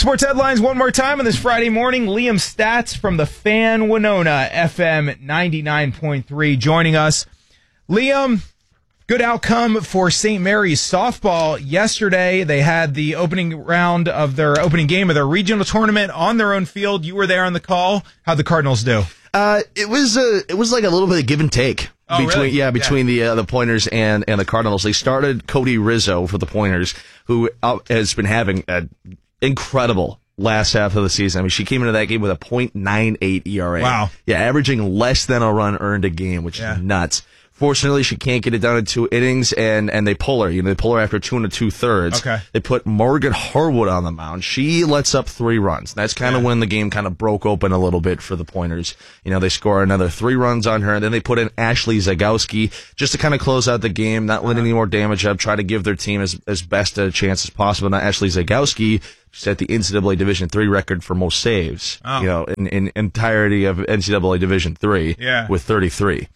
Sports headlines one more time on this Friday morning. Liam Stats from the Fan Winona FM 99.3 joining us. Liam, good outcome for St. Mary's softball yesterday. They had the opening game of their regional tournament on their own field. You were there on the call. How'd the Cardinals do? It was like a little bit of give and take between the Pointers and the Cardinals. They started Cody Rizzo for the Pointers, who has been having an incredible last half of the season. I mean, she came into that game with a .98 ERA. Wow. Yeah, averaging less than a run earned a game, which is nuts. Fortunately, she can't get it down in 2 innings, and they pull her. They pull her after 2 2/3. Okay. They put Margaret Harwood on the mound. She lets up 3 runs. That's kind of when the game kind of broke open a little bit for the Pointers. They score another 3 runs on her, and then they put in Ashley Zagowski just to kind of close out the game, not let any more damage up, try to give their team as best a chance as possible. Now, Ashley Zagowski set the NCAA Division III record for most saves, in entirety of NCAA Division III with 33.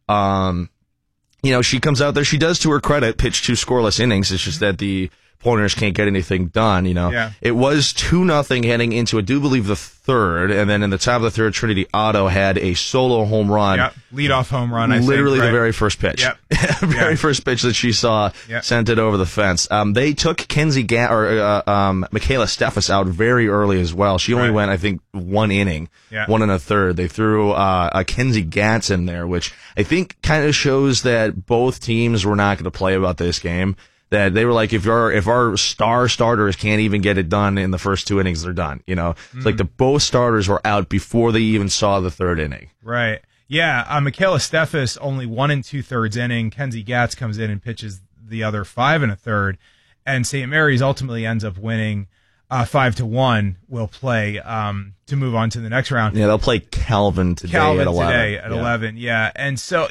She comes out there. She does, to her credit, pitch 2 scoreless innings. It's just that the Pointers can't get anything done. It was 2-0 heading into, I do believe, the third, and then in the top of the third, Trinity Otto had a solo home run. Yep, leadoff home run. Literally the very first pitch. Yep. First pitch that she saw sent it over the fence. They took Michaela Steffes out very early as well. She only went, I think, 1 inning, 1 1/3. They threw a Kenzie Gatz in there, which I think kind of shows that both teams were not going to play about this game. That they were like, if our starters can't even get it done in the first 2 innings, they're done. It's like both starters were out before they even saw the 3rd inning. Right. Yeah. Michaela Steffes only 1 2/3 inning. Kenzie Gatz comes in and pitches the other 5 1/3, and St. Mary's ultimately ends up winning 5-1. Will play to move on to the next round. Yeah, they'll play Calvin today at 11. Yeah, and so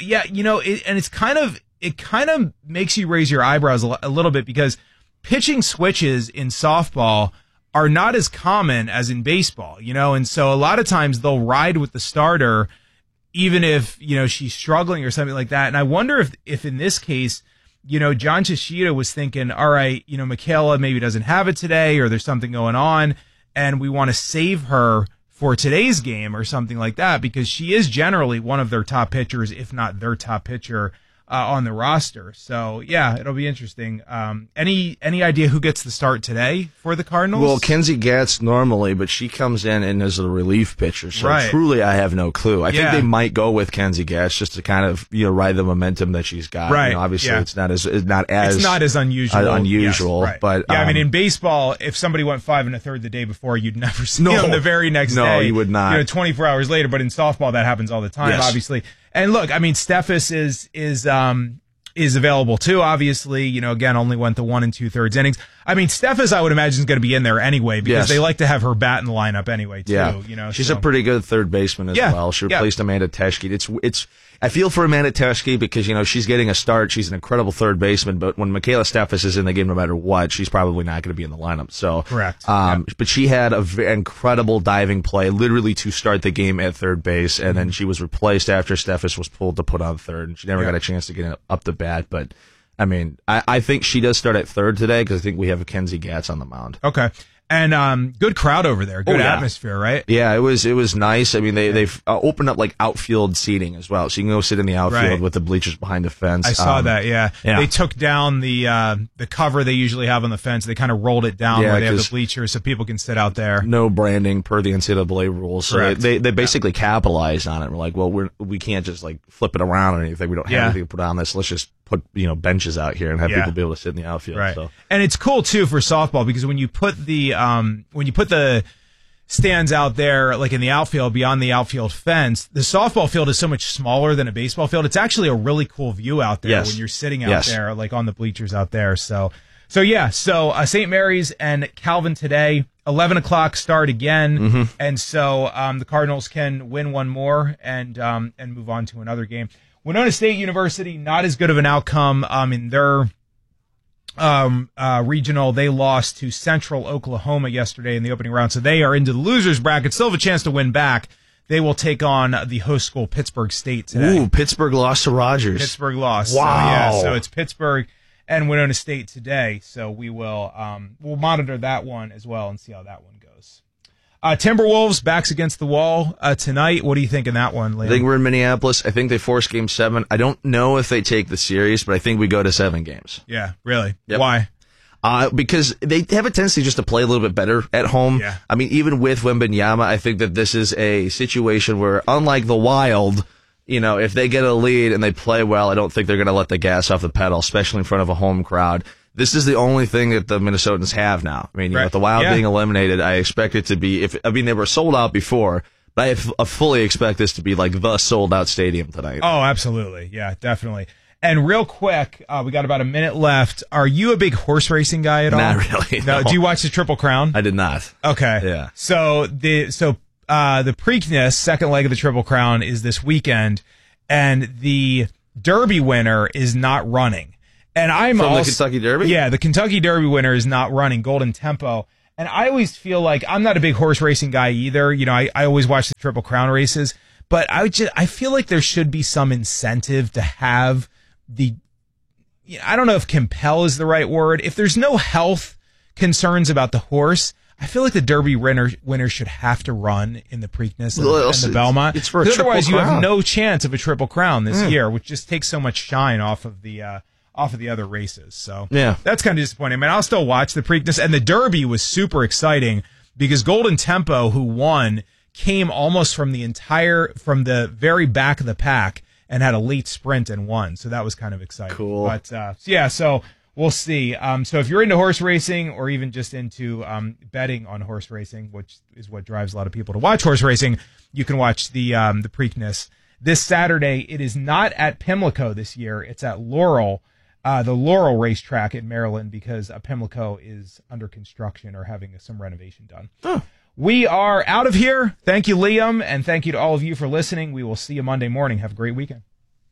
it kind of makes you raise your eyebrows a little bit, because pitching switches in softball are not as common as in baseball, and so a lot of times they'll ride with the starter even if, she's struggling or something like that. And I wonder if in this case, John Tishida was thinking, all right, Michaela maybe doesn't have it today, or there's something going on, and we want to save her for today's game or something like that, because she is generally one of their top pitchers, if not their top pitcher on the roster. So yeah, it'll be interesting. Any idea who gets the start today for the Cardinals? Well, Kenzie Gatz normally, but she comes in and is a relief pitcher. So truly, I have no clue. I think they might go with Kenzie Gatz just to kind of ride the momentum that she's got. Right. Obviously, it's not as unusual. Yes, but I mean, in baseball, if somebody went 5 1/3 the day before, you'd never see them the very next day. No, you would not. 24 hours later. But in softball, that happens all the time. Yes. Obviously. And look, I mean, Steffes is available too. Obviously, again, only went the 1 2/3 innings. I mean, Steffes, I would imagine, is going to be in there anyway, because they like to have her bat in the lineup anyway too. Yeah. She's a pretty good third baseman as well. She replaced Amanda Teschke. I feel for Amanda Teschke because, she's getting a start. She's an incredible third baseman, but when Michaela Steffes is in the game, no matter what, she's probably not going to be in the lineup. So, correct. But she had an incredible diving play, literally to start the game at third base, and then she was replaced after Steffes was pulled to put on third, and she never got a chance to get up the bat. But, I mean, I think she does start at third today, because I think we have a Kenzie Gatz on the mound. Okay. And good crowd over there, good atmosphere, right? Yeah, it was nice. I mean, they've opened up like outfield seating as well, so you can go sit in the outfield with the bleachers behind the fence. I saw that. Yeah, they took down the cover they usually have on the fence. They kind of rolled it down where they have the bleachers, so people can sit out there. No branding per the NCAA rules, so they basically capitalized on it. We're like, well, we can't just like flip it around or anything. We don't have anything to put on this. Let's just put benches out here and have people be able to sit in the outfield. Right. So. And it's cool too for softball, because when you put the stands out there, like in the outfield, beyond the outfield fence, the softball field is so much smaller than a baseball field. It's actually a really cool view out there when you're sitting out there, like on the bleachers out there. So St. Mary's and Calvin today, 11 o'clock start again. And so the Cardinals can win one more and move on to another game. Winona State University, not as good of an outcome in their regional. They lost to Central Oklahoma yesterday in the opening round, so they are into the losers bracket. Still have a chance to win back. They will take on the host school, Pittsburgh State, today. Ooh, Pittsburgh lost to Rogers. Pittsburgh lost. Wow. So it's Pittsburgh and Winona State today. So we will we'll monitor that one as well and see how that one goes. Timberwolves backs against the wall tonight. What do you think in that one, Liam? I think we're in Minneapolis. I think they force Game 7. I don't know if they take the series, but I think we go to 7 games. Yeah, really? Yep. Why? Because they have a tendency just to play a little bit better at home. Yeah. I mean, even with Wembanyama, I think that this is a situation where, unlike the Wild, if they get a lead and they play well, I don't think they're going to let the gas off the pedal, especially in front of a home crowd. This is the only thing that the Minnesotans have now. I mean, with the Wild being eliminated, I expect it to be, they were sold out before, but I fully expect this to be like the sold out stadium tonight. Oh, absolutely. Yeah, definitely. And real quick, we got about a minute left. Are you a big horse racing guy at all? Not really. No. Do you watch the Triple Crown? I did not. Okay. Yeah. So the Preakness, second leg of the Triple Crown, is this weekend, and the Derby winner is not running. And I'm from also, the Kentucky Derby? Yeah, the Kentucky Derby winner is not running, Golden Tempo. And I always feel like I'm not a big horse racing guy either. I always watch the Triple Crown races, but I feel like there should be some incentive to have I don't know if compel is the right word. If there's no health concerns about the horse, I feel like the Derby winner should have to run in the Preakness and the Belmont. It's for a Triple otherwise, Crown. you have no chance of a Triple Crown this year, which just takes so much shine off of the other races. So that's kind of disappointing. I mean, I'll still watch the Preakness, and the Derby was super exciting because Golden Tempo, who won, came almost from the very back of the pack and had a late sprint and won. So that was kind of exciting. Cool. But so we'll see. So if you're into horse racing or even just into betting on horse racing, which is what drives a lot of people to watch horse racing, you can watch the Preakness this Saturday. It is not at Pimlico this year. It's at Laurel. The Laurel racetrack in Maryland, because Pimlico is under construction or having some renovation done. Oh. We are out of here. Thank you, Liam, and thank you to all of you for listening. We will see you Monday morning. Have a great weekend.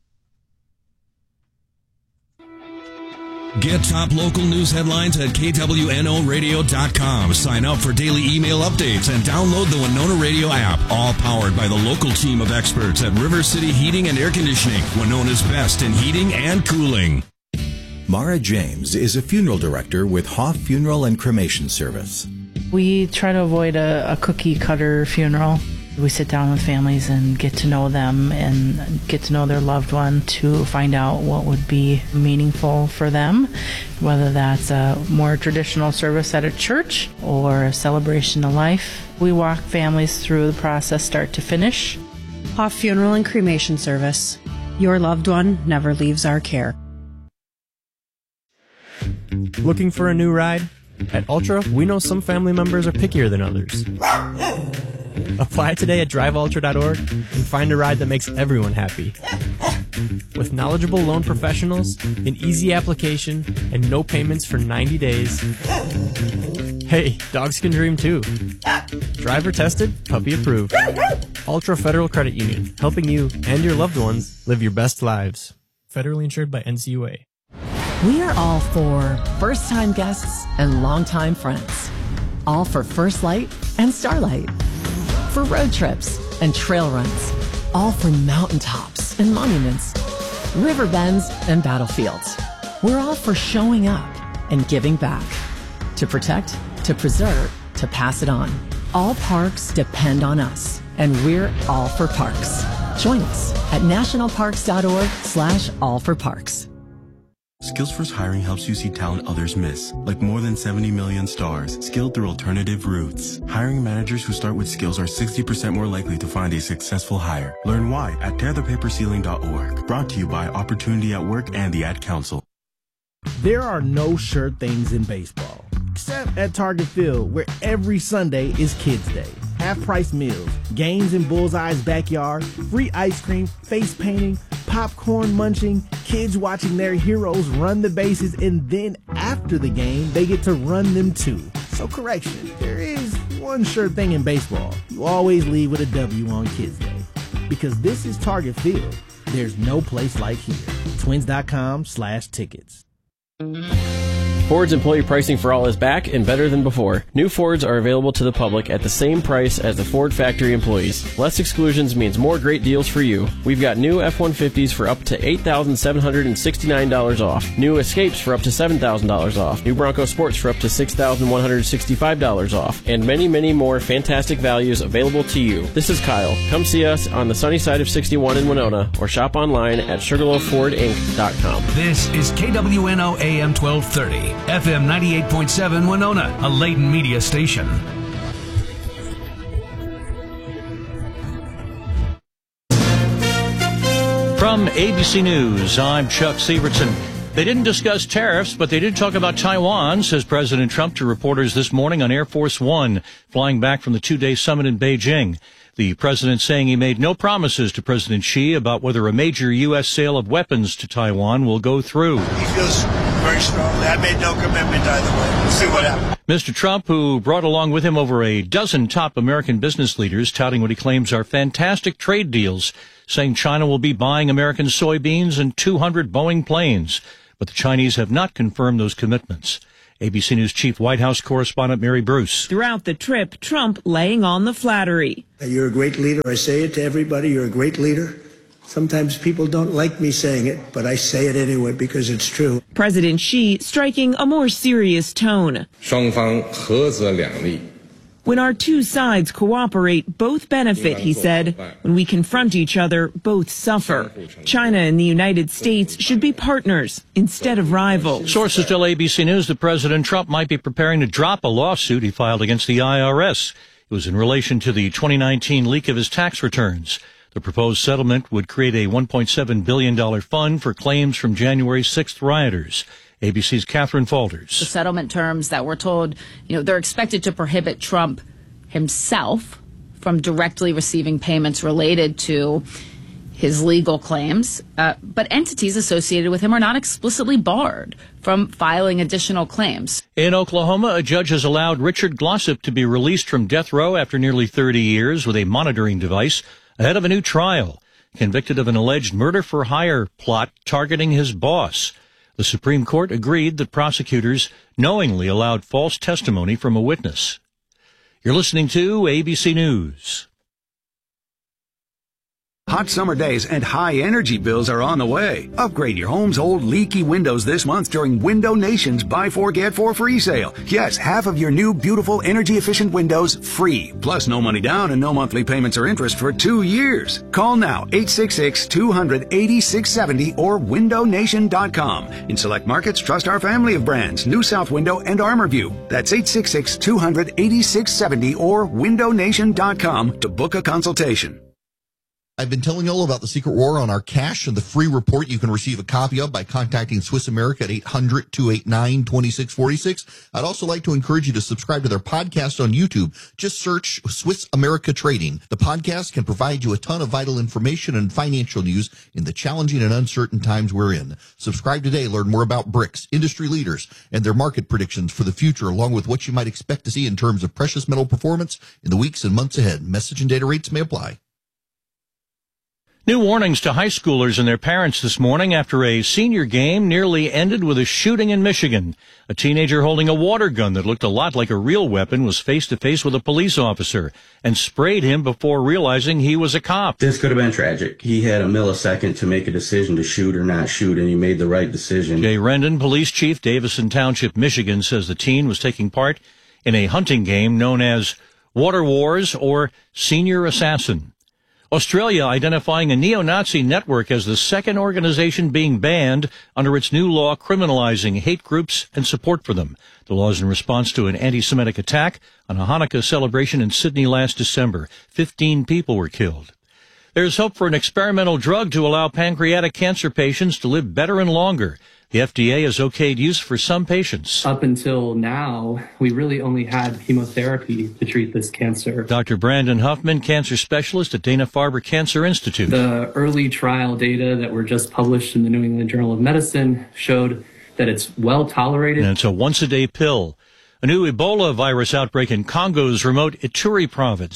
Get top local news headlines at KWNOradio.com. Sign up for daily email updates and download the Winona Radio app. All powered by the local team of experts at River City Heating and Air Conditioning, Winona's best in heating and cooling. Mara James is a funeral director with Hoff Funeral and Cremation Service. We try to avoid a cookie-cutter funeral. We sit down with families and get to know them and get to know their loved one to find out what would be meaningful for them, whether that's a more traditional service at a church or a celebration of life. We walk families through the process start to finish. Hoff Funeral and Cremation Service. Your loved one never leaves our care. Looking for a new ride? At Ultra, we know some family members are pickier than others. Apply today at driveultra.org and find a ride that makes everyone happy. With knowledgeable loan professionals, an easy application, and no payments for 90 days. Hey, dogs can dream too. Driver tested, puppy approved. Ultra Federal Credit Union, helping you and your loved ones live your best lives. Federally insured by NCUA. We are all for first-time guests and longtime friends. All for First Light and Starlight. For road trips and trail runs. All for mountaintops and monuments. River bends and battlefields. We're all for showing up and giving back. To protect, to preserve, to pass it on. All parks depend on us, and we're all for parks. Join us at nationalparks.org/allforparks. Skills First Hiring helps you see talent others miss, like more than 70 million stars, skilled through alternative routes. Hiring managers who start with skills are 60% more likely to find a successful hire. Learn why at tearthepaperceiling.org. Brought to you by Opportunity at Work and the Ad Council. There are no sure things in baseball, except at Target Field, where every Sunday is Kids Day. Half-price meals, games in Bullseye's backyard, free ice cream, face painting, popcorn munching, kids watching their heroes run the bases, and then after the game, they get to run them too. So correction, there is one sure thing in baseball. You always leave with a W on Kids Day. Because this is Target Field. There's no place like here. Twins.com/tickets. Ford's employee pricing for all is back and better than before. New Fords are available to the public at the same price as the Ford factory employees. Less exclusions means more great deals for you. We've got new F-150s for up to $8,769 off. New Escapes for up to $7,000 off. New Bronco Sports for up to $6,165 off. And many, many more fantastic values available to you. This is Kyle. Come see us on the sunny side of 61 in Winona or shop online at SugarloafFordInc.com. This is KWNO AM 1230. FM 98.7 Winona, a Layton media station. From ABC News, I'm Chuck Severson. They didn't discuss tariffs, but they did talk about Taiwan, says President Trump to reporters this morning on Air Force One, flying back from the two-day summit in Beijing. The president saying he made no promises to President Xi about whether a major U.S. sale of weapons to Taiwan will go through. He feels very strongly. I made no commitment either way. We'll see what happens. Mr. Trump, who brought along with him over a dozen top American business leaders, touting what he claims are fantastic trade deals, saying China will be buying American soybeans and 200 Boeing planes. But the Chinese have not confirmed those commitments. ABC News Chief White House correspondent Mary Bruce. Throughout the trip, Trump laying on the flattery. You're a great leader. I say it to everybody. You're a great leader. Sometimes people don't like me saying it, but I say it anyway because it's true. President Xi striking a more serious tone. 双方合则两利. When our two sides cooperate, both benefit, he said. When we confront each other, both suffer. China and the United States should be partners instead of rivals. Sources tell ABC News that President Trump might be preparing to drop a lawsuit he filed against the IRS. It was in relation to the 2019 leak of his tax returns. The proposed settlement would create a $1.7 billion fund for claims from January 6th rioters. ABC's Catherine Falders. The settlement terms that we're told, they're expected to prohibit Trump himself from directly receiving payments related to his legal claims, but entities associated with him are not explicitly barred from filing additional claims. In Oklahoma, a judge has allowed Richard Glossip to be released from death row after nearly 30 years with a monitoring device ahead of a new trial, convicted of an alleged murder-for-hire plot targeting his boss. The Supreme Court agreed that prosecutors knowingly allowed false testimony from a witness. You're listening to ABC News. Hot summer days and high energy bills are on the way. Upgrade your home's old leaky windows this month during Window Nation's Buy 4 Get 4 free sale. Yes, half of your new beautiful energy efficient windows free. Plus no money down and no monthly payments or interest for 2 years. Call now 866-200-8670 or windownation.com. In select markets, trust our family of brands, New South Window and ArmorView. That's 866-200-8670 or windownation.com to book a consultation. I've been telling you all about the Secret War on our cash and the free report you can receive a copy of by contacting Swiss America at 800-289-2646. I'd also like to encourage you to subscribe to their podcast on YouTube. Just search Swiss America Trading. The podcast can provide you a ton of vital information and financial news in the challenging and uncertain times we're in. Subscribe today. Learn more about BRICS, industry leaders, and their market predictions for the future, along with what you might expect to see in terms of precious metal performance in the weeks and months ahead. Message and data rates may apply. New warnings to high schoolers and their parents this morning after a senior game nearly ended with a shooting in Michigan. A teenager holding a water gun that looked a lot like a real weapon was face-to-face with a police officer and sprayed him before realizing he was a cop. This could have been tragic. He had a millisecond to make a decision to shoot or not shoot, and he made the right decision. Jay Rendon, police chief, Davison Township, Michigan, says the teen was taking part in a hunting game known as Water Wars or Senior Assassin. Australia identifying a neo-Nazi network as the second organization being banned under its new law criminalizing hate groups and support for them. The law is in response to an anti-Semitic attack on a Hanukkah celebration in Sydney last December. 15 people were killed. There's hope for an experimental drug to allow pancreatic cancer patients to live better and longer. The FDA has okayed use for some patients. Up until now, we really only had chemotherapy to treat this cancer. Dr. Brandon Huffman, cancer specialist at Dana-Farber Cancer Institute. The early trial data that were just published in the New England Journal of Medicine showed that it's well tolerated. And it's a once-a-day pill. A new Ebola virus outbreak in Congo's remote Ituri province.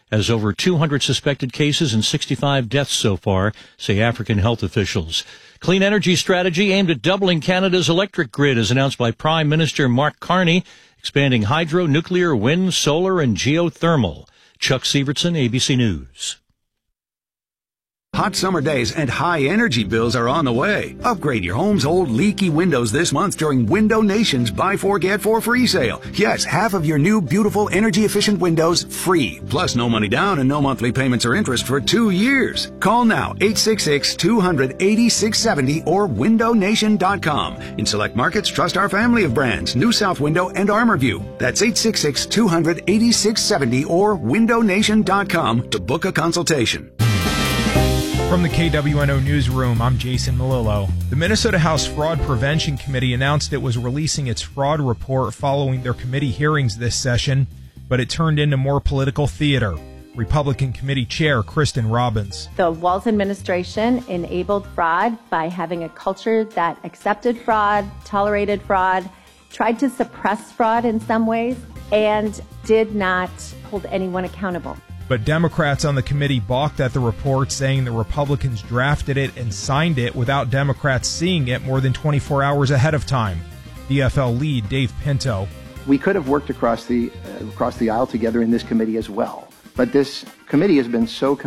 has over 200 suspected cases and 65 deaths so far, say African health officials. Clean energy strategy aimed at doubling Canada's electric grid is announced by Prime Minister Mark Carney, expanding hydro, nuclear, wind, solar, and geothermal. Chuck Sievertson, ABC News. Hot summer days and high energy bills are on the way. Upgrade your home's old leaky windows this month during Window Nation's Buy 4 Get 4 free sale. Yes, half of your new beautiful energy efficient windows free. Plus no money down and no monthly payments or interest for 2 years. Call now 866-200-8670 or windownation.com. In select markets, trust our family of brands, New South Window and ArmorView. That's 866-200-8670 or windownation.com to book a consultation. From the KWNO Newsroom, I'm Jason Melillo. The Minnesota House Fraud Prevention Committee announced it was releasing its fraud report following their committee hearings this session, but it turned into more political theater. Republican Committee Chair Kristen Robbins. The Walz administration enabled fraud by having a culture that accepted fraud, tolerated fraud, tried to suppress fraud in some ways, and did not hold anyone accountable. But Democrats on the committee balked at the report, saying the Republicans drafted it and signed it without Democrats seeing it more than 24 hours ahead of time. DFL lead Dave Pinto. We could have worked across the aisle together in this committee as well. But this committee has been so